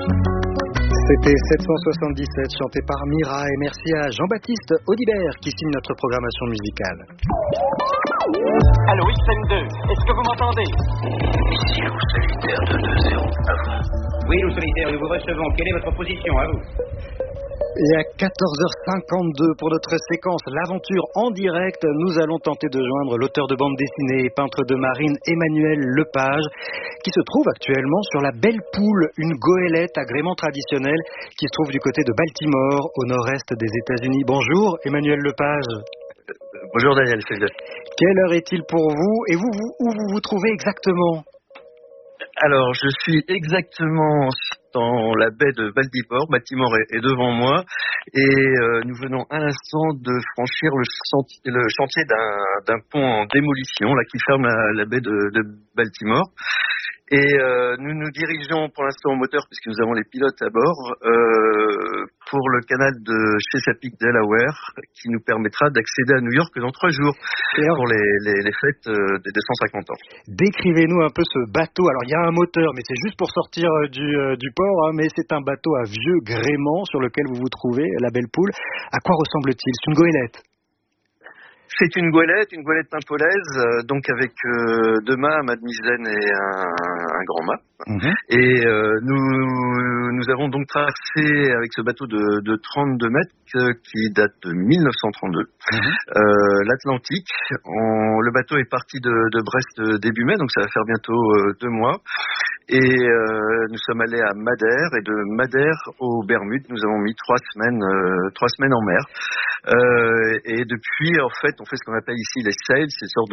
C'était 777 chanté par Mira et merci à Jean-Baptiste Audibert qui signe notre programmation musicale. Allô, XM2, est-ce que vous m'entendez? Ici Loup Solitaire de 2-0, à vous. Oui, Loup Solitaire, nous vous recevons. Quelle est votre position, à vous? Et à 14h52 pour notre séquence L'Aventure en direct, nous allons tenter de joindre l'auteur de bande dessinée et peintre de marine Emmanuel Lepage, qui se trouve actuellement sur la Belle Poule, une goélette agrément traditionnelle qui se trouve du côté de Baltimore, au nord-est des États-Unis. Bonjour Emmanuel Lepage. Bonjour Daniel, c'est bien. Quelle heure est-il pour vous et où vous vous trouvez exactement? Alors, je suis exactement dans la baie de Baltimore. Baltimore est devant moi et nous venons à l'instant de franchir le chantier d'un pont en démolition là qui ferme la baie de Baltimore. Et nous nous dirigeons pour l'instant au moteur, puisque nous avons les pilotes à bord, pour le canal de Chesapeake, Delaware, qui nous permettra d'accéder à New York dans 3 jours pour les fêtes des 250 ans. Décrivez-nous un peu ce bateau. Alors il y a un moteur, mais c'est juste pour sortir du port, hein, mais c'est un bateau à vieux gréement sur lequel vous vous trouvez, la Belle Poule. À quoi ressemble-t-il? C'est une goélette? C'est une goélette pimpolaise, donc avec 2 mâts, un mât de misaine et un grand mât. Mmh. Et nous avons donc traversé avec ce bateau de 32 mètres qui date de 1932 l'Atlantique. Le bateau est parti de Brest début mai, donc ça va faire bientôt 2 mois. Et nous sommes allés à Madère, et de Madère aux Bermudes, nous avons mis 3 semaines en mer. Et depuis, en fait, on fait ce qu'on appelle ici les sails, ces sortes